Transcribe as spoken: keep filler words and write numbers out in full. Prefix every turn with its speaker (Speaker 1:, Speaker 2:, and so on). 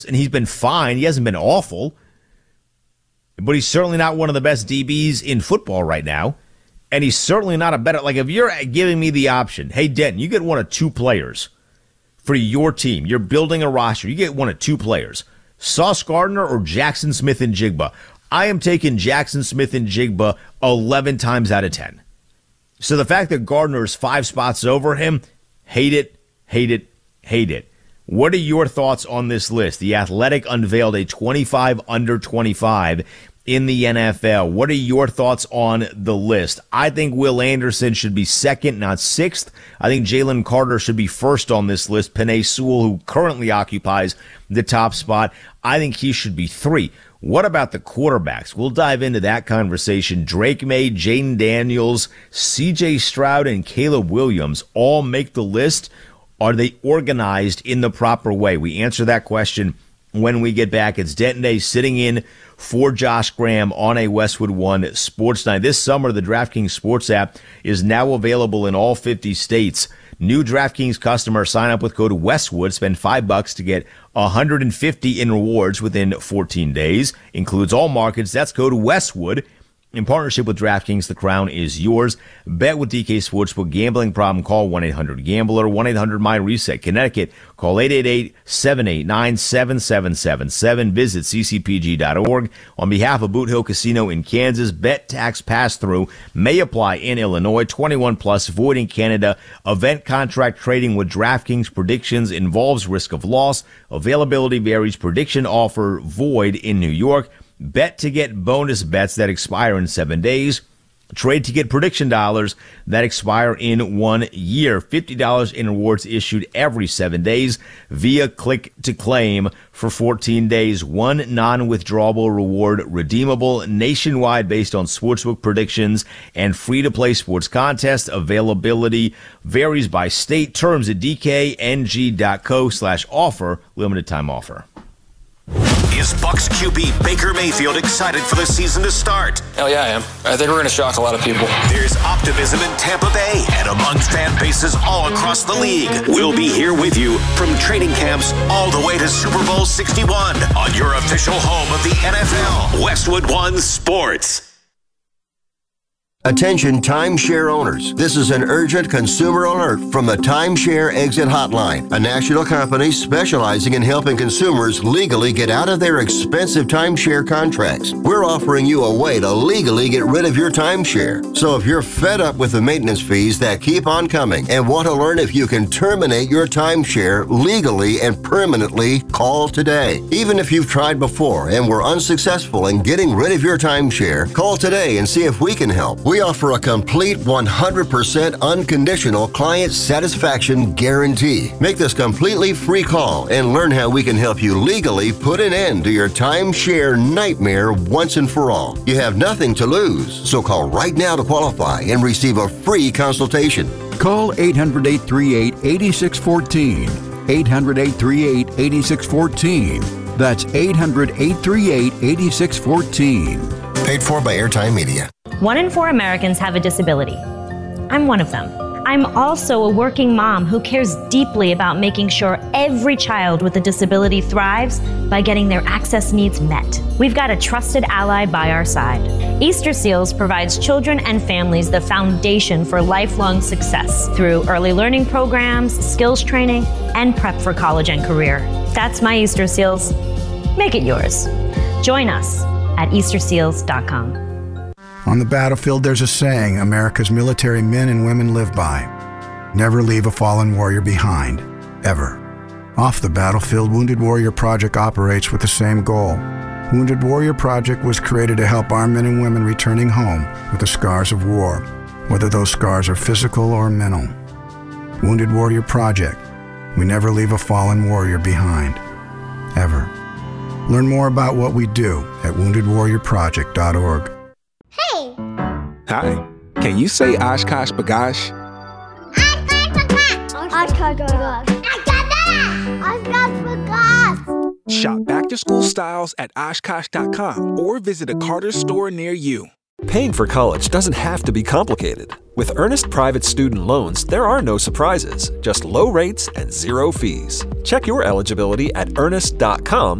Speaker 1: and he's been fine. He hasn't been awful, but he's certainly not one of the best D Bs in football right now. And he's certainly not a better, like if you're giving me the option, hey, Denton, you get one of two players for your team. You're building a roster. You get one of two players, Sauce Gardner or Jackson Smith-Njigba. I am taking Jackson Smith-Njigba eleven times out of ten. So the fact that Gardner is five spots over him, hate it, hate it, hate it. What are your thoughts on this list? The Athletic unveiled a twenty-five under twenty-five in the N F L. What are your thoughts on the list? I think Will Anderson should be second, not sixth. I think Jalen Carter should be first on this list. Penei Sewell, who currently occupies the top spot, I think he should be three. What about the quarterbacks? We'll dive into that conversation. Drake May, Jaden Daniels, C J Stroud, and Caleb Williams all make the list. Are they organized in the proper way? We answer that question when we get back. It's Denton Day sitting in for Josh Graham on a Westwood One Sports Night. This summer, the DraftKings Sports app is now available in all fifty states. New DraftKings customers sign up with code Westwood, spend five bucks to get one hundred fifty in rewards within fourteen days. Includes all markets. That's code Westwood. In partnership with DraftKings, the crown is yours. Bet with D K Sportsbook. Gambling problem? Call one eight hundred gambler, one eight hundred my reset. Connecticut, call eight eight eight, seven eight nine, seven seven seven seven. Visit c c p g dot org. On behalf of Boot Hill Casino in Kansas, bet tax pass-through may apply in Illinois. twenty-one plus, void in Canada. Event contract trading with DraftKings. Predictions involves risk of loss. Availability varies. Prediction offer void in New York. Bet to get bonus bets that expire in seven days. Trade to get prediction dollars that expire in one year. fifty dollars in rewards issued every seven days via click to claim for fourteen days. One non-withdrawable reward redeemable nationwide based on sportsbook predictions and free-to-play sports contest. Availability varies by state. Terms at d k n g dot co slash offer. Limited time offer.
Speaker 2: Is Bucs Q B Baker Mayfield excited for the season to start?
Speaker 3: Hell yeah, I am. I think we're going to shock a lot of people.
Speaker 2: There's optimism in Tampa Bay and among fan bases all across the league. We'll be here with you from training camps all the way to Super Bowl sixty-one on your official home of the N F L, Westwood One Sports.
Speaker 4: Attention timeshare owners. This is an urgent consumer alert from the Timeshare Exit Hotline, a national company specializing in helping consumers legally get out of their expensive timeshare contracts. We're offering you a way to legally get rid of your timeshare. So if you're fed up with the maintenance fees that keep on coming and want to learn if you can terminate your timeshare legally and permanently, call today. Even if you've tried before and were unsuccessful in getting rid of your timeshare, call today and see if we can help. We offer a complete one hundred percent unconditional client satisfaction guarantee. Make this completely free call and learn how we can help you legally put an end to your timeshare nightmare once and for all. You have nothing to lose, so call right now to qualify and receive a free consultation.
Speaker 5: Call eight hundred, eight three eight, eight six one four. eight hundred, eight three eight, eight six one four. That's eight hundred, eight three eight, eight six one four.
Speaker 4: Paid for by Airtime Media.
Speaker 6: One in four Americans have a disability. I'm one of them. I'm also a working mom who cares deeply about making sure every child with a disability thrives by getting their access needs met. We've got a trusted ally by our side. Easter Seals provides children and families the foundation for lifelong success through early learning programs, skills training, and prep for college and career. That's my Easter Seals. Make it yours. Join us at easter seals dot com.
Speaker 7: On the battlefield, there's a saying America's military men and women live by. Never leave a fallen warrior behind, ever. Off the battlefield, Wounded Warrior Project operates with the same goal. Wounded Warrior Project was created to help our men and women returning home with the scars of war, whether those scars are physical or mental. Wounded Warrior Project. We never leave a fallen warrior behind, ever. Learn more about what we do at wounded warrior project dot org.
Speaker 8: Hey!
Speaker 9: Hi. Can you say Oshkosh B'gosh?
Speaker 8: Oshkosh B'gosh. Oshkosh B'gosh.
Speaker 9: Shop back-to-school styles at oshkosh dot com or visit a Carter's store near you.
Speaker 10: Paying for college doesn't have to be complicated. With Earnest Private Student Loans, there are no surprises, just low rates and zero fees. Check your eligibility at earnest dot com